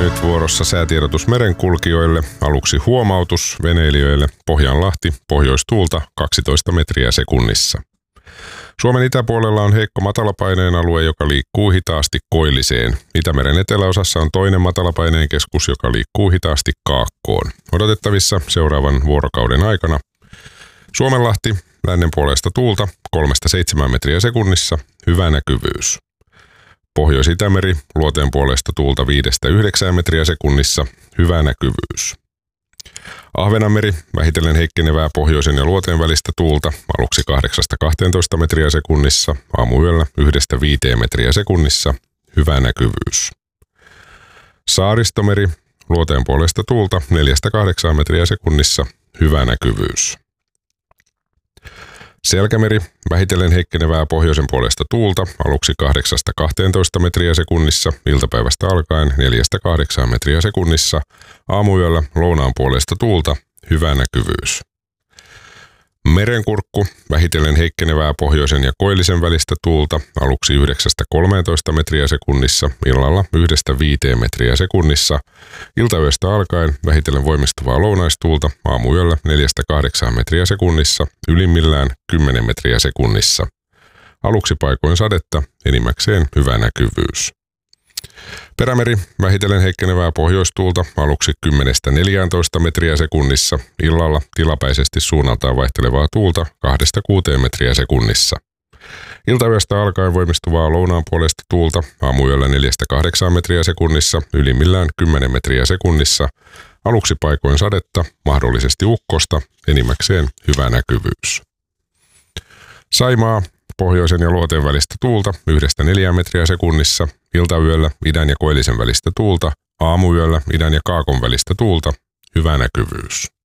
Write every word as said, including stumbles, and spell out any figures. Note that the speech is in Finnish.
nyt vuorossa säätiedotus merenkulkijoille. Aluksi huomautus veneilijöille. Pohjanlahti, pohjoistuulta kaksitoista metriä sekunnissa. Suomen itäpuolella on heikko matalapaineen alue, joka liikkuu hitaasti koilliseen. Itämeren eteläosassa on toinen matalapaineen keskus, joka liikkuu hitaasti kaakkoon. Odotettavissa seuraavan vuorokauden aikana Suomenlahti, lännen puolesta tuulta kolmesta seitsemään metriä sekunnissa, hyvä näkyvyys. Pohjois-Itämeri, luoteen puolesta tuulta viidestä yhdeksään metriä sekunnissa, hyvä näkyvyys. Ahvenanmeri, vähitellen heikkenevää pohjoisen ja luoteen välistä tuulta, aluksi kahdeksasta kahteentoista metriä sekunnissa, aamuyöllä yhdestä viiteen metriä sekunnissa, hyvä näkyvyys. Saaristomeri, luoteen puolesta tuulta neljästä kahdeksaan metriä sekunnissa, hyvä näkyvyys. Selkämeri, vähitellen heikkenevää pohjoisen puolesta tuulta, aluksi kahdeksasta kahteentoista metriä sekunnissa, iltapäivästä alkaen neljästä kahdeksaan metriä sekunnissa, aamuyöllä lounaan puolesta tuulta, hyvä näkyvyys. Merenkurkku, vähitellen heikkenevää pohjoisen ja koillisen välistä tuulta, aluksi yhdeksästä kolmeentoista metriä sekunnissa, illalla yhdestä viiteen metriä sekunnissa, iltayöstä alkaen vähitellen voimistuvaa lounaistuulta, aamuyöllä neljästä kahdeksaan metriä sekunnissa, ylimmillään kymmenen metriä sekunnissa. Aluksi paikoin sadetta, enimmäkseen hyvä näkyvyys. Perämeri, vähitellen heikkenevää pohjoistuulta, aluksi kymmenestä neljääntoista metriä sekunnissa, illalla tilapäisesti suunnaltaan vaihtelevaa tuulta kahdesta kuuteen metriä sekunnissa. Iltayöstä alkaen voimistuvaa lounaan puolesta tuulta, aamuyöllä neljästä kahdeksaan metriä sekunnissa, ylimmillään kymmenen metriä sekunnissa, aluksi paikoin sadetta, mahdollisesti ukkosta, enimmäkseen hyvä näkyvyys. Saimaa, pohjoisen ja luoteen välistä tuulta yhdestä neljään metriä sekunnissa, iltayöllä idän ja koillisen välistä tuulta, aamuyöllä idän ja kaakon välistä tuulta, hyvä näkyvyys.